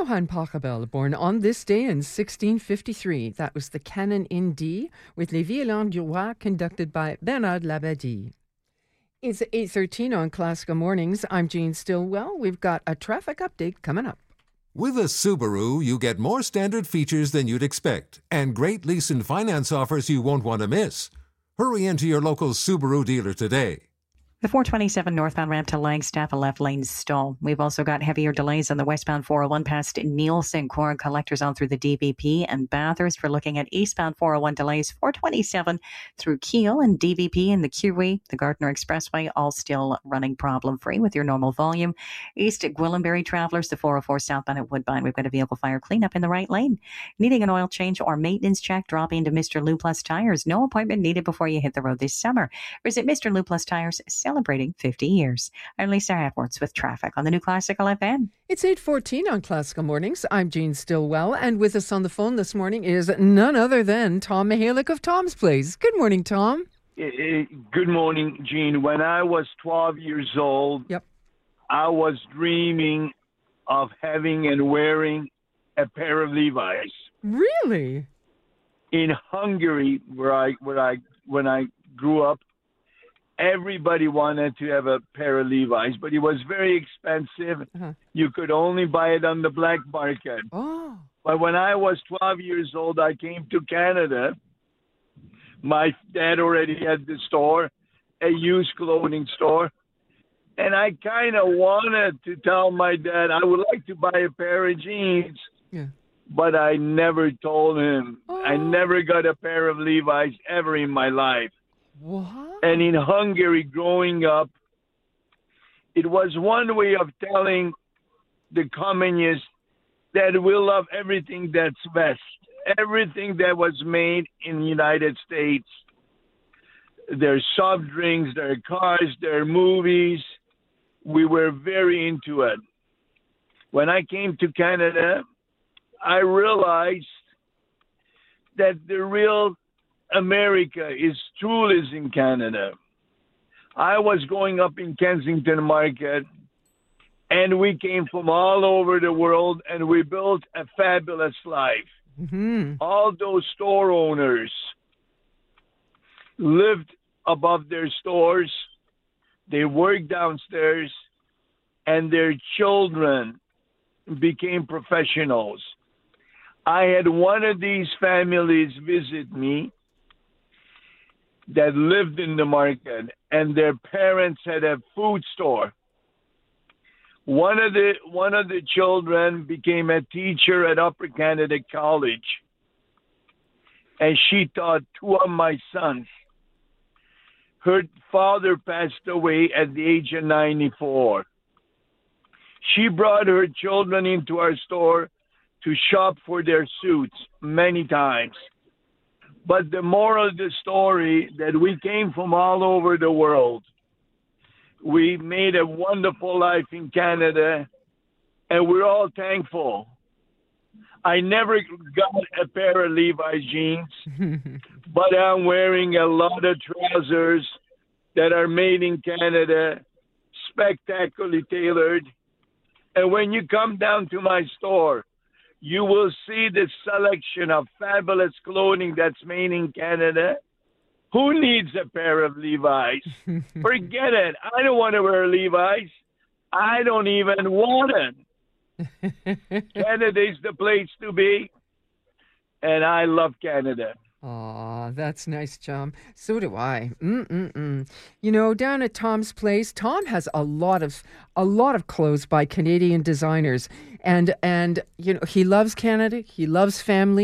Johann Pachelbel, born on this day in 1653. That was the Canon in D with Les Violons du Roi, conducted by Bernard Labadie. It's 8:13 on Classical Mornings. I'm Jean Stillwell. We've got a traffic update coming up. With a Subaru, you get more standard features than you'd expect and great lease and finance offers you won't want to miss. Hurry into your local Subaru dealer today. The 427 northbound ramp to Langstaff, a left lane stall. We've also got heavier delays on the westbound 401 past Nielsen, Corn collectors on through the DVP and Bathurst. We're looking at eastbound 401 delays, 427 through Kiel and DVP and the QE, the Gardner Expressway, all still running problem-free with your normal volume. East at Gwillimbury travelers, the 404 southbound at Woodbine. We've got a vehicle fire cleanup in the right lane. Needing an oil change or maintenance check, drop into Mr. Lou Plus Tires. No appointment needed before you hit the road this summer. Visit Mr. Lou Plus Tires, celebrating 50 years. I'm Lisa Edwards with traffic on the new Classical FM. It's 8:14 on Classical Mornings. I'm Jean Stillwell, and with us on the phone this morning is none other than Tom Mihalik of Tom's Place. Good morning, Tom. Good morning, Jean. When I was 12 years old, I was dreaming of having and wearing a pair of Levi's. Really? In Hungary, when I grew up, everybody wanted to have a pair of Levi's, but it was very expensive. You could only buy it on the black market. Oh. But when I was 12 years old, I came to Canada. My dad already had the store, a used clothing store. And I kind of wanted to tell my dad I would like to buy a pair of jeans. Yeah. But I never told him. Oh. I never got a pair of Levi's ever in my life. What? And in Hungary, growing up, it was one way of telling the communists that we love everything that's West, everything that was made in the United States. Their soft drinks, their cars, their movies. We were very into it. When I came to Canada, I realized that the real America is truly in Canada. I was going up in Kensington Market, and we came from all over the world, and we built a fabulous life. Mm-hmm. All those store owners lived above their stores. They worked downstairs, and their children became professionals. I had one of these families visit me that lived in the market, and their parents had a food store. One of the children became a teacher at Upper Canada College, and she taught two of my sons. Her father passed away at the age of 94. She brought her children into our store to shop for their suits many times. But the moral of the story that we came from all over the world. We made a wonderful life in Canada, and we're all thankful. I never got a pair of Levi's jeans, but I'm wearing a lot of trousers that are made in Canada, spectacularly tailored. And when you come down to my store, you will see the selection of fabulous clothing that's made in Canada. Who needs a pair of Levi's? Forget it. I don't want to wear Levi's. I don't even want it. Canada is the place to be, and I love Canada. Aw, that's nice, chum. So do I. You know, down at Tom's Place, Tom has a lot of clothes by Canadian designers, and you know, he loves Canada. He loves family.